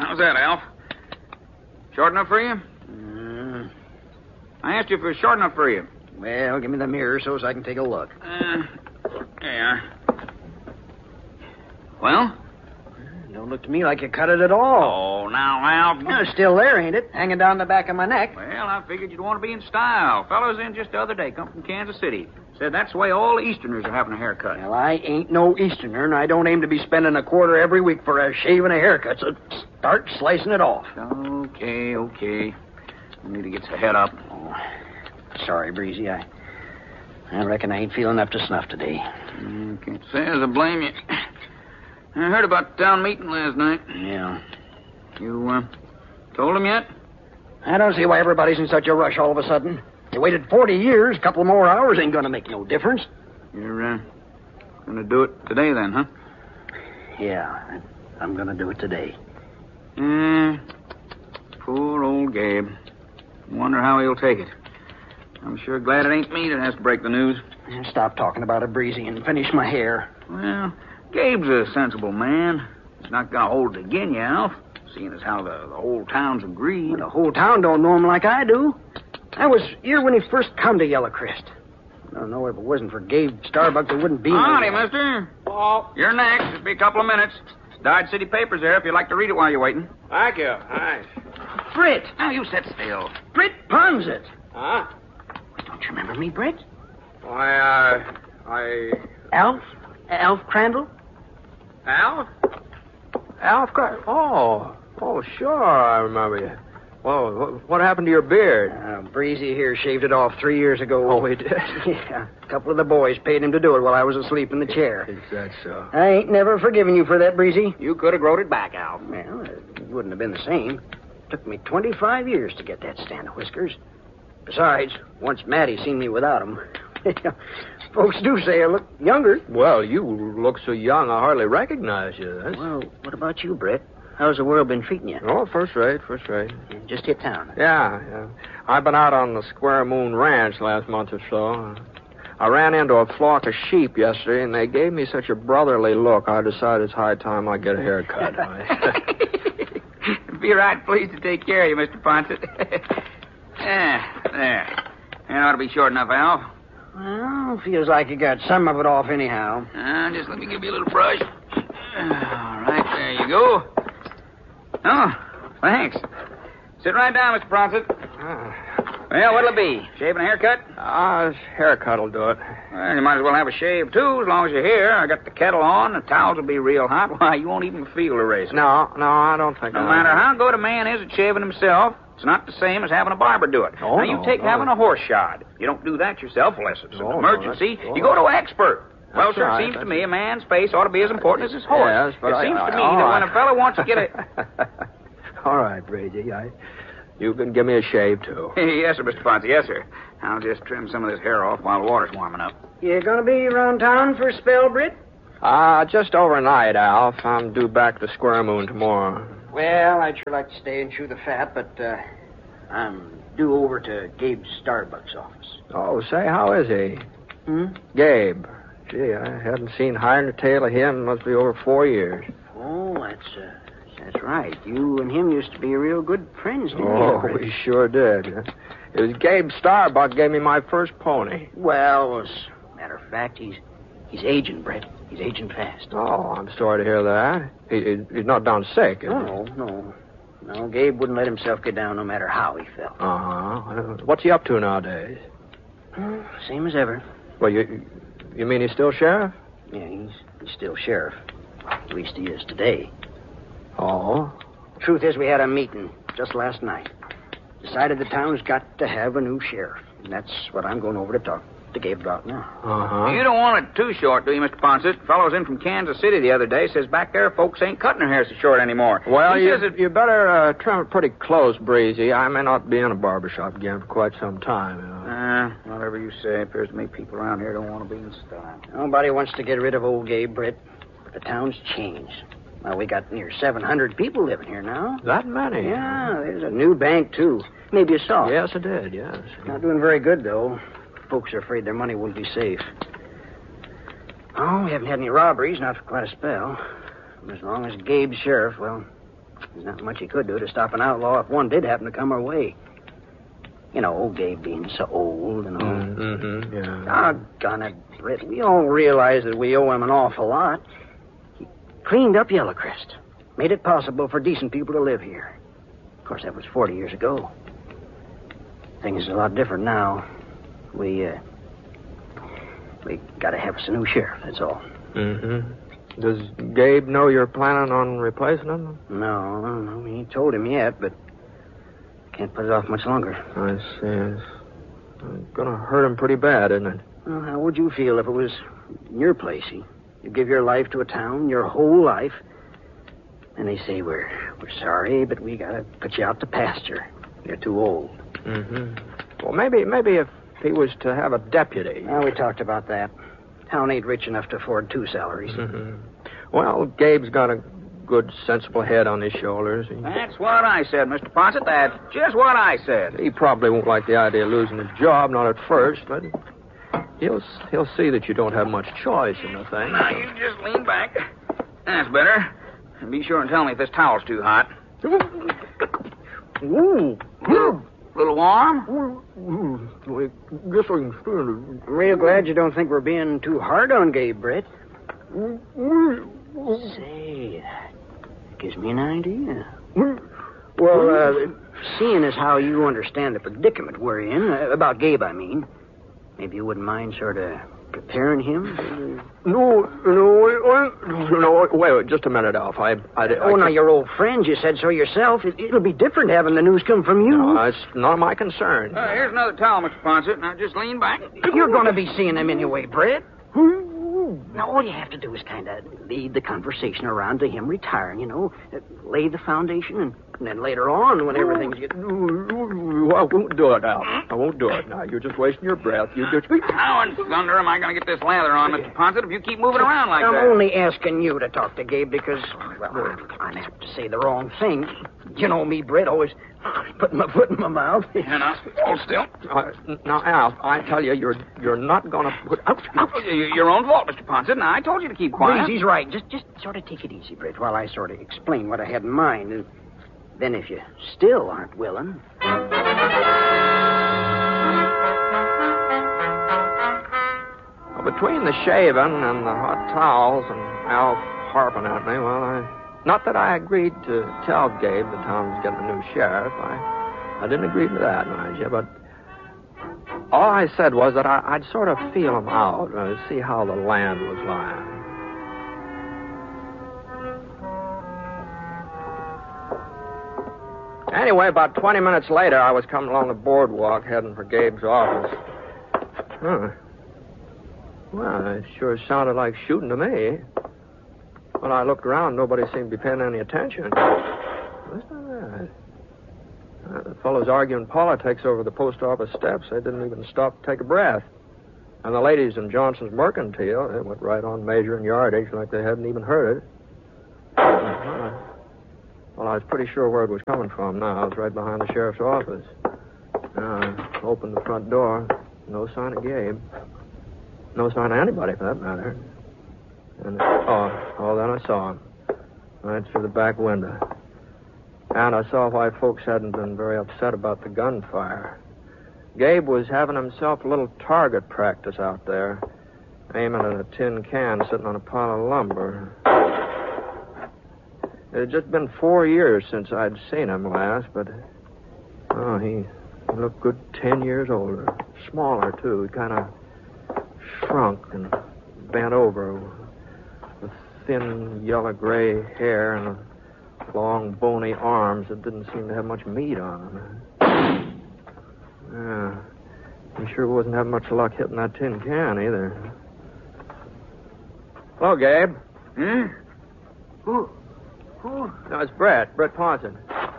How's that, Alf? Short enough for you? I asked you if it was short enough for you. Well, give me the mirror so I can take a look. There you are. Well? Don't look to me like you cut it at all. Oh, now, Alf. Yeah, it's still there, ain't it? Hanging down the back of my neck. Well, I figured you'd want to be in style. Fellows in just the other day come from Kansas City. Said that's the way all Easterners are having a haircut. Well, I ain't no Easterner, and I don't aim to be spending a quarter every week for a shave and a haircut, so start slicing it off. Okay. I need to get the head up. Oh, sorry, Breezy. I reckon I ain't feeling up to snuff today. Can't say as I blame you. I heard about the town meeting last night. Yeah. You, told him yet? I don't see why everybody's in such a rush all of a sudden. They waited 40 years. A couple more hours ain't gonna make no difference. You're, gonna do it today then, huh? Yeah, I'm gonna do it today. Poor old Gabe. Wonder how he'll take it. I'm sure glad it ain't me that has to break the news. Stop talking about it, Breezy, and finish my hair. Well, Gabe's a sensible man. He's not gonna hold it again you, Alf. Seeing as how the whole town's agreed. Well, the whole town don't know him like I do. I was here when he first come to Yellowcrest. I don't know if it wasn't for Gabe Starbuck, there wouldn't be Howdy, mister. Oh, You're next. It'll be a couple of minutes. Dodge City papers there if you'd like to read it while you're waiting. thank you. Nice. Britt! Now, you sit still. Britt Ponset! Huh? Don't you remember me, Britt? Why, Alf Crandall? Alf? Oh, sure, I remember you. Well, what happened to your beard? Breezy here shaved it off 3 years ago. Oh, he did? Yeah. A couple of the boys paid him to do it while I was asleep in the chair. Is that so? I ain't never forgiven you for that, Breezy. You could have growed it back, Alf. Well, it wouldn't have been the same. Took me 25 years to get that stand of whiskers. Besides, once Maddie seen me without 'em, folks do say I look younger. Well, you look so young, I hardly recognize you. Well, what about you, Brett? How's the world been treating you? Oh, first rate. Just hit town. Yeah. I've been out on the Square Moon Ranch last month or so. I ran into a flock of sheep yesterday, and they gave me such a brotherly look, I decided it's high time I get a haircut. Be right pleased to take care of you, Mr. Ponset. There. That ought to be short enough, Alf. Well, feels like you got some of it off anyhow. Just let me give you a little brush. All right, there you go. Oh, thanks. Sit right down, Mr. Ponset. Well, what'll it be? Shave and a haircut? Haircut will do it. Well, you might as well have a shave, too, as long as you're here. I got the kettle on. The towels will be real hot. Why, you won't even feel the razor. No, I don't think No matter how good a man is at shaving himself, it's not the same as having a barber do it. Oh, now, you take having a horse shod. You don't do that yourself unless it's an emergency. You go to an expert. Well, sir, it seems to me a man's face ought to be as important as his horse. Yes, but it seems to me that when a fellow wants to get a... All right, Brady. You can give me a shave, too. Yes, sir, Mr. Ponce. Yes, sir. I'll just trim some of this hair off while the water's warming up. You gonna be around town for a spell, Britt? Just overnight, Alf. I'm due back to Square Moon tomorrow. Well, I'd sure like to stay and chew the fat, but I'm due over to Gabe Starbuck's office. Oh, say, how is he? Gabe. Gee, I hadn't seen hide nor tail of him. Must be over 4 years. Oh, that's right. You and him used to be real good friends, didn't you? Oh, we sure did. It was Gabe Starbuck gave me my first pony. Well, as a matter of fact, he's aging, Brett. He's aging fast. Oh, I'm sorry to hear that. He's not down sick, is he? No. No, Gabe wouldn't let himself get down no matter how he felt. Uh-huh. What's he up to nowadays? Same as ever. Well, you mean he's still sheriff? Yeah, he's still sheriff. At least he is today. Oh? Truth is, we had a meeting just last night. Decided the town's got to have a new sheriff. And that's what I'm going over to talk to Gabe about now. Uh-huh. You don't want it too short, do you, Mr. Ponset? Fellows in from Kansas City the other day says back there folks ain't cutting their hair so short anymore. Well, he says you better trim it pretty close, Breezy. I may not be in a barbershop again for quite some time, you know. Whatever you say. Appears to me people around here don't want to be in style. Nobody wants to get rid of old Gabe, Britt. But the town's changed. Well, we got near 700 people living here now. That many? Yeah, there's a new bank, too. Maybe you saw it. Yes, I did, yes. Not doing very good, though. Folks are afraid their money won't be safe. Oh, we haven't had any robberies, not for quite a spell. As long as Gabe's sheriff, well, There's not much he could do to stop an outlaw if one did happen to come our way. You know, old Gabe being so old and all. Mm-hmm, yeah. Doggone it, Britt. We all realize that we owe him an awful lot. He cleaned up Yellowcrest. Made it possible for decent people to live here. Of course, that was 40 years ago. Things are a lot different now. We gotta have us a new sheriff, that's all. Mm-hmm. Does Gabe know you're planning on replacing him? No, he ain't told him yet, but can't put it off much longer. I see. It's gonna hurt him pretty bad, isn't it? Well, how would you feel if it was in your place? You give your life to a town, your whole life, and they say, we're sorry, but we gotta put you out to pasture. You're too old. Mm-hmm. Well, maybe if he was to have a deputy. Well, we talked about that. Town ain't rich enough to afford 2 salaries. Mm-hmm. Well, Gabe's got a good, sensible head on his shoulders. That's what I said, Mr. Ponset. That's just what I said. He probably won't like the idea of losing his job, not at first, but he'll see that you don't have much choice in the thing. Now, you just lean back. That's better. And be sure and tell me if this towel's too hot. Ooh. A little warm? I guess I can stand it. I'm real glad you don't think we're being too hard on Gabe, Britt. Say, that gives me an idea. Well, seeing as how you understand the predicament we're in, about Gabe, I mean, maybe you wouldn't mind sort of preparing him? No, wait, just a minute, Alf. Now, your old friend, you said so yourself. It'll be different having the news come from you. No, it's not my concern. Here's another towel, Mr. Ponset. Now, just lean back. You're going to be seeing him anyway, Britt. Now, all you have to do is kind of lead the conversation around to him retiring, lay the foundation, and then later on, when everything's... I won't do it, Al. I won't do it. Now, you're just wasting your breath. You just... How in thunder am I going to get this lather on, Mr. Ponset, if you keep moving around like that? I'm only asking you to talk to Gabe because, well, I'm apt to say the wrong thing. You know me, Britt, always putting my foot in my mouth. And I'll hold still. Now, Al, I tell you, you're not going to put... Ouch. Your own fault, Mr. Ponset. Now, I told you to keep quiet. Please, he's right. Just sort of take it easy, Britt, while I sort of explain what I had in mind. And then if you still aren't willing... Well, between the shaving and the hot towels and Al harping at me, well, not that I agreed to tell Gabe the town was getting a new sheriff. I didn't agree to that, mind you, but all I said was that I'd sort of feel him out, see how the land was lying. Anyway, about 20 minutes later, I was coming along the boardwalk heading for Gabe's office. Huh. Well, it sure sounded like shooting to me. When I looked around, nobody seemed to be paying any attention. What's that? The fellows arguing politics over the post office steps. They didn't even stop to take a breath. And the ladies in Johnson's Mercantile, they went right on measuring yardage like they hadn't even heard it. Well, I was pretty sure where it was coming from now. I was right behind the sheriff's office. I opened the front door. No sign of Gabe. No sign of anybody, for that matter. And then I saw him. Right through the back window. And I saw why folks hadn't been very upset about the gunfire. Gabe was having himself a little target practice out there, aiming at a tin can sitting on a pile of lumber. It had just been 4 years since I'd seen him last, but... he looked good 10 years older. Smaller, too. He kind of shrunk and bent over with thin yellow-gray hair and long, bony arms that didn't seem to have much meat on them. Yeah, he sure wasn't having much luck hitting that tin can, either. Hello, Gabe. Who? No, it's Brett Ponson.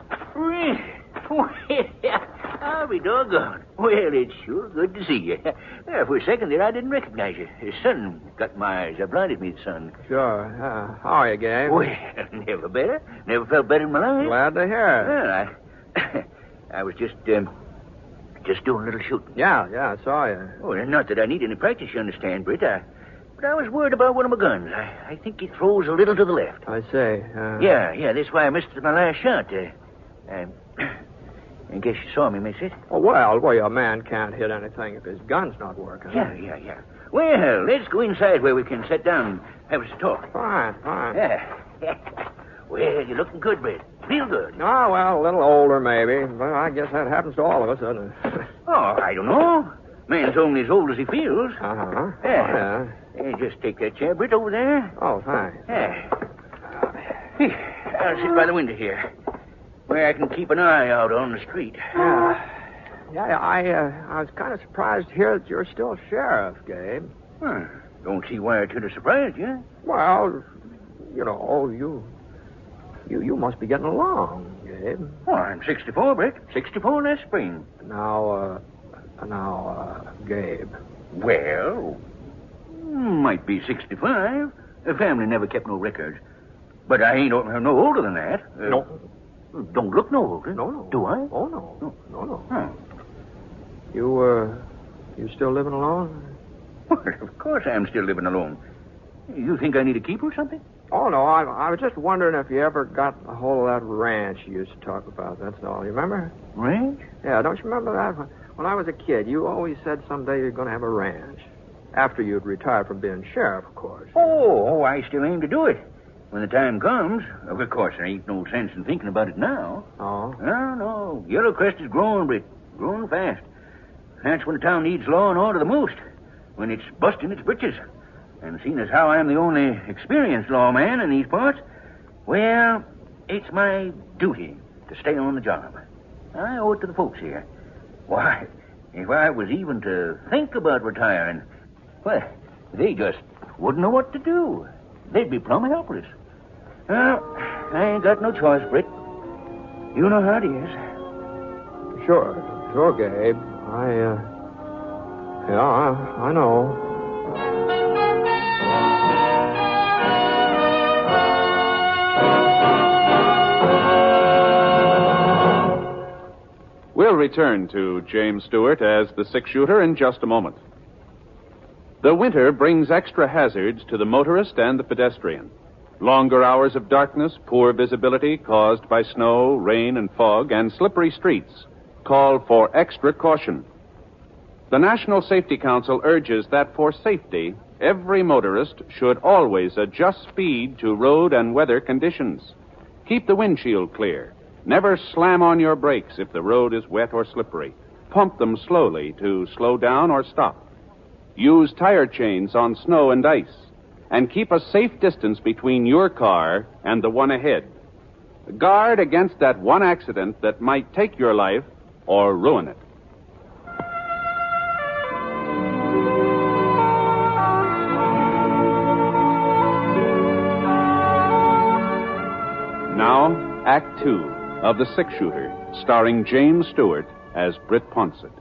I'll be doggone. Well, it's sure good to see you. For a second there, I didn't recognize you. The sun got my eyes. I blinded me, the sun. Sure. How are you, Gabe? Well, never better. Never felt better in my life. Glad to hear it. Well, I was just doing a little shooting. Yeah, I saw you. Oh, not that I need any practice, you understand, Britt. But I was worried about one of my guns. I think it throws a little to the left. I say. Yeah, that's why I missed my last shot. I guess you saw me miss it. Oh, well, a man can't hit anything if his gun's not working. Yeah. Well, let's go inside where we can sit down and have us a talk. Fine. Yeah. Well, you're looking good, Brett. Real good. Oh, well, a little older, maybe. But I guess that happens to all of us, doesn't it? Oh, I don't know. Man's only as old as he feels. Uh-huh. Yeah. Just take that chair, Britt, over there. Oh, thanks. Yeah. I'll sit by the window here, where I can keep an eye out on the street. Yeah, I was kind of surprised to hear that you're still sheriff, Gabe. Don't see why it should have surprised you. Well, you must be getting along, Gabe. Well, I'm 64, Britt. 64 last spring. Now, Gabe. Well, might be 65. The family never kept no records. But I ain't no older than that. No. Don't look no older. No. Do I? Oh, no. No. Huh. You still living alone? Well, of course I'm still living alone. You think I need a keeper or something? Oh, no, I was just wondering if you ever got a hold of that ranch you used to talk about, that's all. You remember? Ranch? Yeah, don't you remember that? When I was a kid, you always said someday you're going to have a ranch. After you'd retired from being sheriff, of course. Oh, I still aim to do it. When the time comes. Of course, there ain't no sense in thinking about it now. Oh? No. Yellowcrest is growing, Britt. Growing fast. That's when the town needs law and order the most. When it's busting its britches. And seeing as how I'm the only experienced lawman in these parts, well, it's my duty to stay on the job. I owe it to the folks here. Why, if I was even to think about retiring, well, they just wouldn't know what to do. They'd be plumb helpless. Well, I ain't got no choice, Britt. You know how it is. Sure, Gabe. I know. We'll return to James Stewart as the six-shooter in just a moment. The winter brings extra hazards to the motorist and the pedestrian. Longer hours of darkness, poor visibility caused by snow, rain, and fog, and slippery streets call for extra caution. The National Safety Council urges that for safety, every motorist should always adjust speed to road and weather conditions. Keep the windshield clear. Never slam on your brakes if the road is wet or slippery. Pump them slowly to slow down or stop. Use tire chains on snow and ice. And keep a safe distance between your car and the one ahead. Guard against that one accident that might take your life or ruin it. Now, Act 2 of The Six-Shooter, starring James Stewart as Britt Ponsett.